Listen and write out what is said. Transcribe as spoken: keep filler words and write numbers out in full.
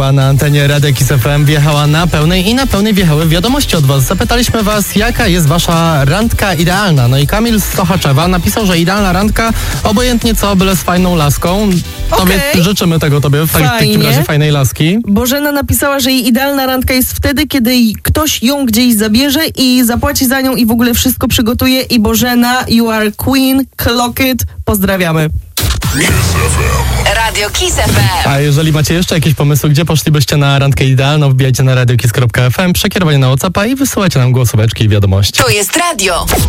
Na antenie Radia Kiss F M wjechała na pełnej i na pełnej wjechały wiadomości od was. Zapytaliśmy was, jaka jest wasza randka idealna. No i Kamil z Sochaczewa napisał, że idealna randka obojętnie co, byle z fajną laską. Tobie Okej. życzymy tego tobie, w, tak, w takim razie fajnej laski. Bożena napisała, że jej idealna randka jest wtedy, kiedy ktoś ją gdzieś zabierze i zapłaci za nią i w ogóle wszystko przygotuje. I Bożena, you are queen, clock it. Pozdrawiamy. Radio Kiss F M. A jeżeli macie jeszcze jakieś pomysły, gdzie poszlibyście na randkę idealną, wbijajcie na radiokiss kropka f m, przekierowanie na WhatsAppa i wysyłajcie nam głosóweczki i wiadomości. To jest radio.